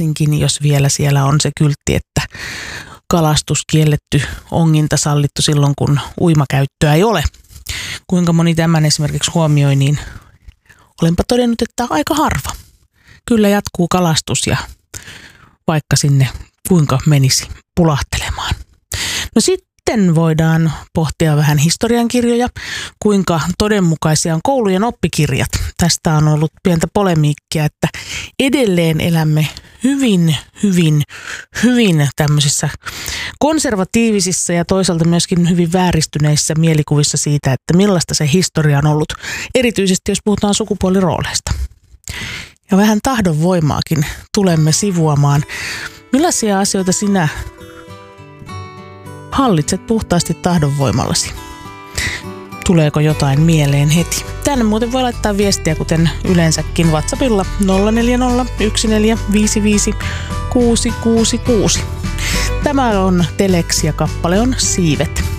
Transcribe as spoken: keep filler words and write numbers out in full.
varsinkin jos vielä siellä on se kyltti, että kalastus kielletty, onginta sallittu silloin, kun uimakäyttöä ei ole. Kuinka moni tämän esimerkiksi huomioi, niin olenpa todennut, että aika harva. Kyllä jatkuu kalastus ja vaikka sinne kuinka menisi pulahtelemaan. No sitten voidaan pohtia vähän historiankirjoja, kuinka todenmukaisia on koulujen oppikirjat. Tästä on ollut pientä polemiikkia, että edelleen elämme hyvin, hyvin, hyvin tämmöisissä konservatiivisissa ja toisaalta myöskin hyvin vääristyneissä mielikuvissa siitä, että millaista se historia on ollut, erityisesti jos puhutaan sukupuolirooleista. Ja vähän tahdonvoimaakin tulemme sivuamaan. Millaisia asioita sinä hallitset puhtaasti tahdonvoimallasi? Tuleeko jotain mieleen heti? Tänne muuten voi laittaa viestiä, kuten yleensäkin WhatsAppilla nolla neljä nolla yksi neljä viisi viisi kuusi kuusi kuusi. Tämä on Telex ja kappale on Siivet.